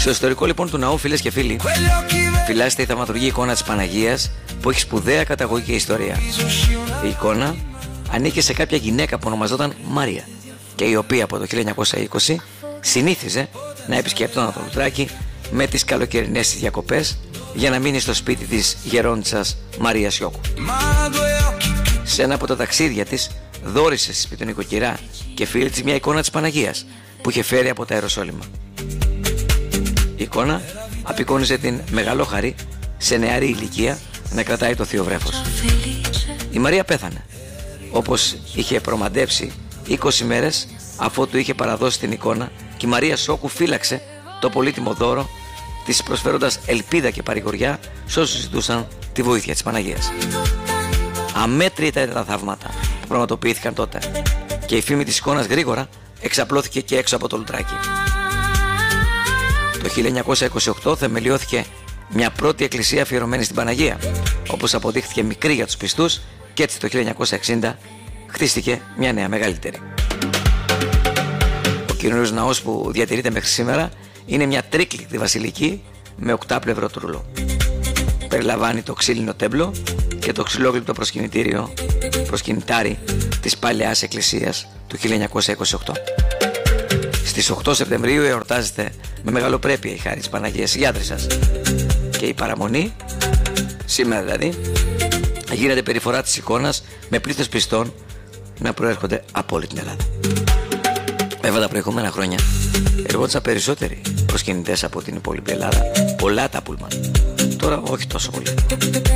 Στο ιστορικό λοιπόν του ναού, φίλες και φίλοι, φυλάσσεται η θαυματουργή εικόνα της Παναγίας που έχει σπουδαία καταγωγή και ιστορία. Η εικόνα ανήκε σε κάποια γυναίκα που ονομαζόταν Μάρια και η οποία από το 1920 συνήθιζε να επισκεπτόταν το Λουτράκι με τις καλοκαιρινές της διακοπές για να μείνει στο σπίτι της γερόντισσας Μαρίας Σιώκου. Σε ένα από τα ταξίδια της δώρισε στη σπίτι νοικοκυρά και φίλη της μια εικόνα της Παναγίας που είχε φέρει από τα Ιεροσόλυμα. Η εικόνα απεικόνιζε την Μεγαλόχαρη σε νεαρή ηλικία να κρατάει το θείο βρέφος. Η Μαρία πέθανε, όπως είχε προμαντέψει 20 μέρες αφού του είχε παραδώσει την εικόνα, και η Μαρία Σόκου φύλαξε το πολύτιμο δώρο της, προσφέροντας ελπίδα και παρηγοριά σε όσους ζητούσαν τη βοήθεια της Παναγίας. Αμέτρητα ήταν τα θαύματα που πραγματοποιήθηκαν τότε και η φήμη της εικόνας γρήγορα εξαπλώθηκε και έξω από το Λουτράκι. Το 1928 θεμελιώθηκε μια πρώτη εκκλησία αφιερωμένη στην Παναγία, όπως αποδείχθηκε μικρή για τους πιστούς, και έτσι το 1960 χτίστηκε μια νέα μεγαλύτερη. Ο καινούριος ναός που διατηρείται μέχρι σήμερα είναι μια τρίκληκτη βασιλική με οκτάπλευρο τρούλο. Περιλαμβάνει το ξύλινο τέμπλο και το ξυλόγλυπτο προσκυνητάρι της παλαιάς εκκλησίας του 1928. Στις 8 Σεπτεμβρίου εορτάζεται με μεγαλοπρέπεια η χάρη της Παναγίας Γιάτρισσας και η παραμονή, σήμερα δηλαδή, γίνεται περιφορά της εικόνας με πλήθος πιστών να προέρχονται από όλη την Ελλάδα. Βέβαια τα προηγούμενα χρόνια εργόντουσαν περισσότεροι προσκυνητές από την υπόλοιπη Ελλάδα, πολλά τα πούλμαν. Τώρα όχι τόσο πολύ.